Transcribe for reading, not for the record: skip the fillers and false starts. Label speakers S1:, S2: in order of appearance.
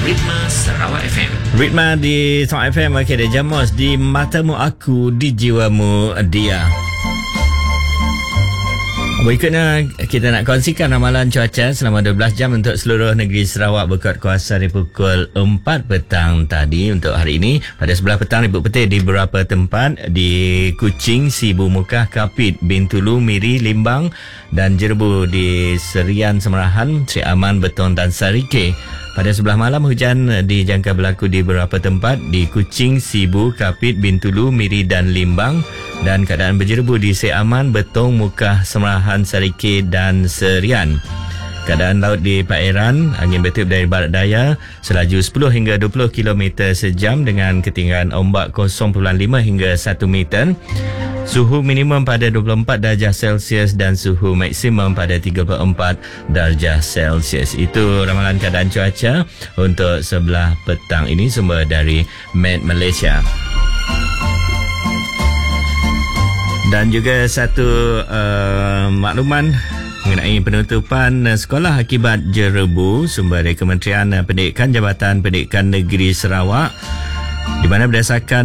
S1: Ritma Sarawak FM.
S2: Ritma di Sarawak FM. Okey, dia Jamos di matamu aku, di jiwamu dia. Berikutnya kita nak kongsikan ramalan cuaca selama 12 jam untuk seluruh negeri Sarawak berkuat kuasa dari pukul 4 petang tadi untuk hari ini. Pada sebelah petang ribut petir di beberapa tempat di Kuching, Sibu Mukah, Kapit, Bintulu, Miri, Limbang dan Jerbu di Serian, Semerahan, Sri Aman, Betong dan Sarike. Pada sebelah malam hujan dijangka berlaku di beberapa tempat di Kuching, Sibu, Kapit, Bintulu, Miri dan Limbang. Dan keadaan berjerebu di Sri Aman, Betong, Mukah, Semerahan, Sarike dan Serian. Keadaan laut di Pairan, angin bertiup dari barat daya selaju 10 hingga 20 km sejam dengan ketinggian ombak 0.5 hingga 1 meter. Suhu minimum pada 24 darjah Celsius dan suhu maksimum pada 34 darjah Celsius. Itu ramalan keadaan cuaca untuk sebelah petang ini, sumber dari Met Malaysia. Dan juga satu makluman mengenai penutupan sekolah akibat jerebu, sumber dari Kementerian Pendidikan, Jabatan Pendidikan Negeri Sarawak, di mana berdasarkan